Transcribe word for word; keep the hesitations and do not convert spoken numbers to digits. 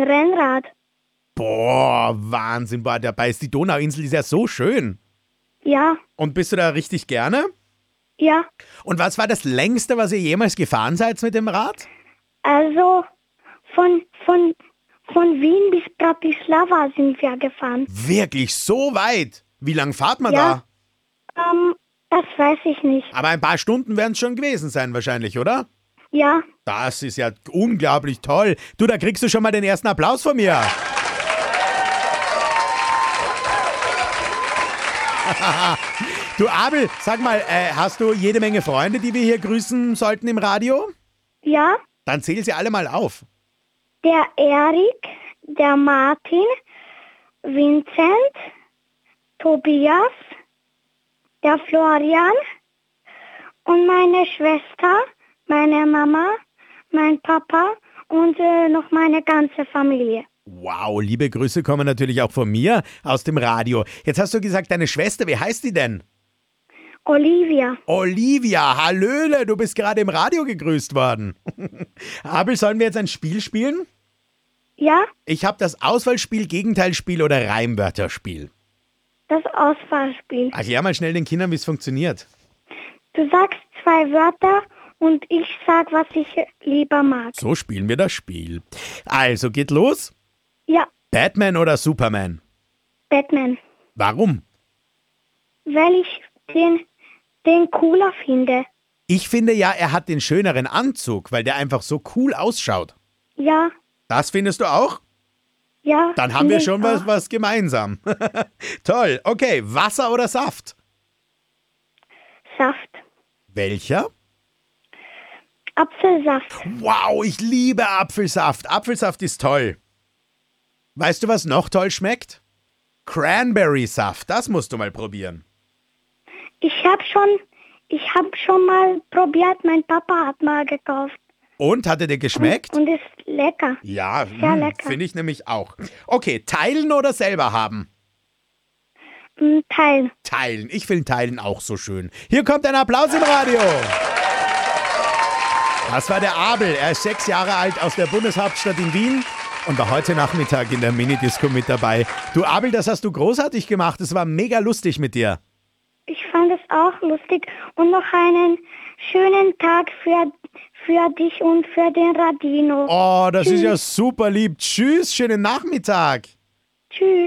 Rennrad. Boah, Wahnsinn. Boah, dabei ist die Donauinsel ist ja so schön. Ja, Und bist du da richtig gerne? ja. Und was war das längste, was ihr jemals gefahren seid mit dem Rad? Also von, von, von Wien bis Bratislava sind wir gefahren. Wirklich so weit? Wie lang fahrt man Ja. da? Ähm, das weiß ich nicht. Aber ein paar Stunden werden es schon gewesen sein wahrscheinlich, oder? Ja, Das ist ja unglaublich toll. Du, da kriegst du schon mal den ersten Applaus von mir. Du Abel, sag mal, äh, hast du jede Menge Freunde, die wir hier grüßen sollten im Radio? ja. Dann zähl sie alle mal auf. Der Erik, der Martin, Vincent, Tobias, der Florian und meine Schwester, meine Mama, mein Papa und äh, noch meine ganze Familie. Wow, liebe Grüße kommen natürlich auch von mir aus dem Radio. Jetzt hast du gesagt, deine Schwester, wie heißt die denn? Olivia. Olivia, hallöle, du bist gerade im Radio gegrüßt worden. Abel, sollen wir jetzt ein Spiel spielen? Ja, Ich habe das Auswahlspiel, Gegenteilspiel oder Reimwörterspiel. das Auswahlspiel. Erklär mal schnell den Kindern, wie es funktioniert. Du sagst zwei Wörter und ich sag, was ich lieber mag. So spielen wir das Spiel. Also, geht los. Ja, Batman oder Superman? Batman. Warum? Weil ich den, den cooler finde. Ich finde ja, er hat den schöneren Anzug, weil der einfach so cool ausschaut. Ja, Das findest du auch? ja. Dann haben finde wir ich schon was, auch. was gemeinsam. Toll. Okay, Wasser oder Saft? Saft. Welcher? Apfelsaft. Wow, ich liebe Apfelsaft. Apfelsaft ist toll. Weißt du, was noch toll schmeckt? Cranberry-Saft. Das musst du mal probieren. Ich habe schon, ich habe schon mal probiert. Mein Papa hat mal gekauft. Und, hat er dir geschmeckt? Und ist lecker. Ja, Sehr mm, lecker. finde ich nämlich auch. Okay, teilen oder selber haben? Mm, Teil. Teilen. Ich finde Teilen auch so schön. Hier kommt ein Applaus im Radio. Das war der Abel. Er ist sechs Jahre alt aus der Bundeshauptstadt in Wien und war heute Nachmittag in der Minidisco mit dabei. Du Abel, das hast du großartig gemacht. Es war mega lustig mit dir. Ich fand es auch lustig. Und noch einen schönen Tag für, für dich und für den Radino. Oh, das ist Tschüss. ja super lieb. Tschüss, schönen Nachmittag. Tschüss.